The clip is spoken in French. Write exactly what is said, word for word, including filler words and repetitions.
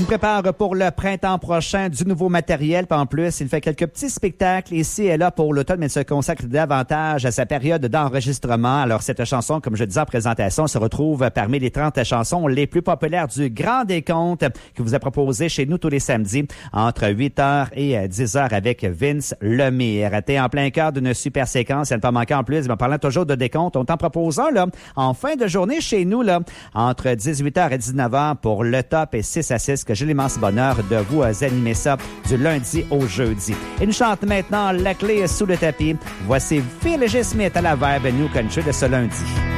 nous prépare pour le printemps prochain du nouveau matériel. Puis en plus, il fait quelques petits spectacles ici et là pour l'automne, mais il se consacre davantage à sa période d'enregistrement. Alors, cette chanson, comme je disais en présentation, se retrouve parmi les trente chansons les plus populaires du Grand Décompte que vous a proposé chez nous tous les samedis entre huit heures et dix heures avec Vince Lemire. T'es en plein cœur d'une super séquence. Il ne pas manquer en plus. En parlant toujours de décompte, on t'en propose un, là, en fin de journée chez nous, là, entre dix-huit heures et dix-neuf heures pour le top et six à six, que j'ai l'immense bonheur de vous animer ça du lundi au jeudi. Il chante maintenant La clé sous le tapis. Voici Phil G. Smith à la Verbe New Country de ce lundi.